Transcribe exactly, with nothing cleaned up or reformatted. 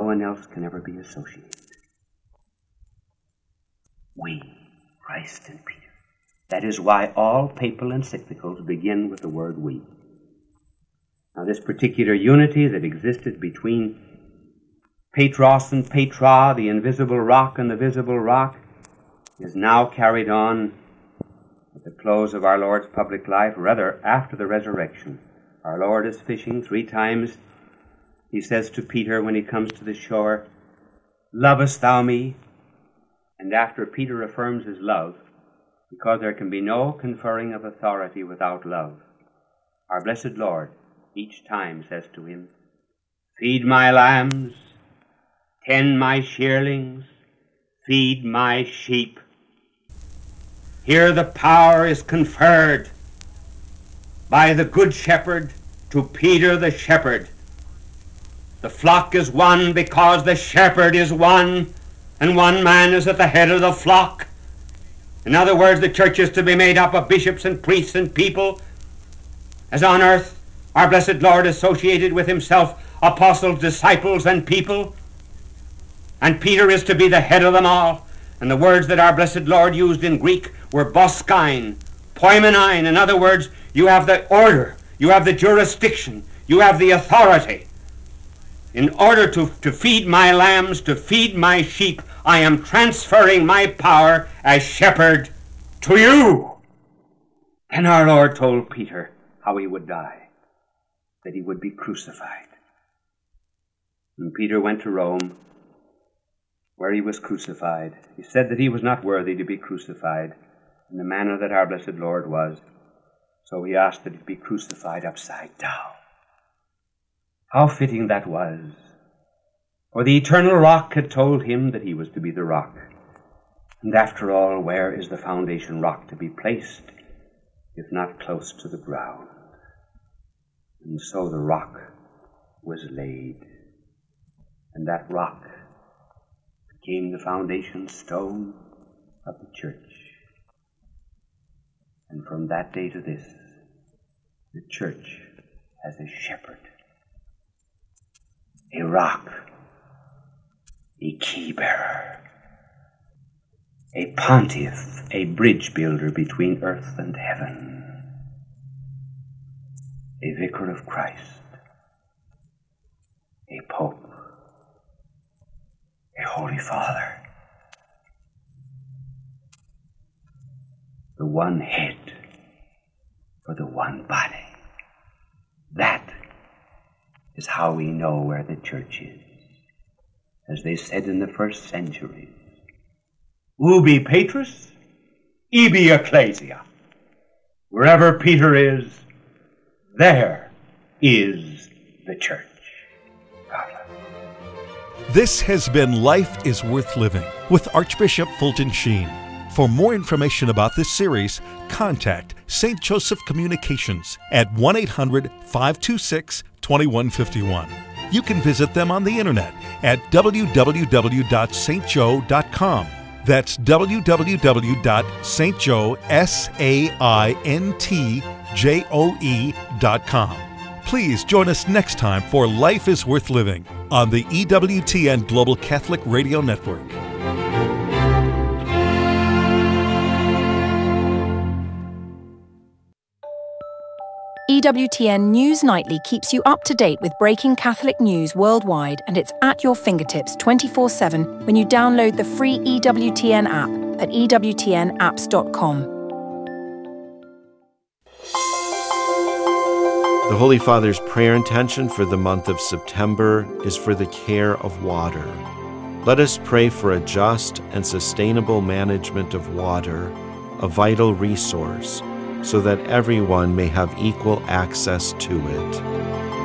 one else can ever be associated. We, Christ and Peter. That is why all papal encyclicals begin with the word we. Now, this particular unity that existed between Petros and Petra, the invisible rock and the visible rock, is now carried on at the close of our Lord's public life, rather after the resurrection. Our Lord is fishing three times. He says to Peter when he comes to the shore, "Lovest thou me?" And after Peter affirms his love, because there can be no conferring of authority without love, our blessed Lord each time says to him, "Feed my lambs, tend my shearlings, feed my sheep." Here the power is conferred by the Good Shepherd to Peter the shepherd. The flock is one because the shepherd is one, and one man is at the head of the flock. In other words, the church is to be made up of bishops and priests and people, as on earth our blessed Lord associated with himself apostles, disciples, and people. And Peter is to be the head of them all. And the words that our blessed Lord used in Greek were boskine, poimenein. In other words, you have the order, you have the jurisdiction, you have the authority. In order to, to feed my lambs, to feed my sheep, I am transferring my power as shepherd to you. And our Lord told Peter how he would die, that he would be crucified. And Peter went to Rome, where he was crucified. He said that he was not worthy to be crucified in the manner that our blessed Lord was, so he asked that he be crucified upside down. How fitting that was, for the eternal rock had told him that he was to be the rock. And after all, where is the foundation rock to be placed, if not close to the ground? And so the rock was laid, and that rock became the foundation stone of the church. And from that day to this, the church has a shepherd, a rock, a key bearer, a pontiff, a bridge builder between earth and heaven, a vicar of Christ, a pope, a holy father, the one head for the one body. That is how we know where the church is. As they said in the first centuries, ubi Petrus, ibi ecclesia. Wherever Peter is, there is the church. God bless. This has been Life is Worth Living with Archbishop Fulton Sheen. For more information about this series, contact Saint Joseph Communications at one eight hundred, five two six, two one five one. You can visit them on the internet at w w w dot st joe dot com. That's w w w dot st joe dot com. Please join us next time for Life is Worth Living on the E W T N Global Catholic Radio Network. E W T N News Nightly keeps you up to date with breaking Catholic news worldwide, and it's at your fingertips twenty-four seven when you download the free E W T N app at e w t n apps dot com. The Holy Father's prayer intention for the month of September is for the care of water. Let us pray for a just and sustainable management of water, a vital resource, so that everyone may have equal access to it.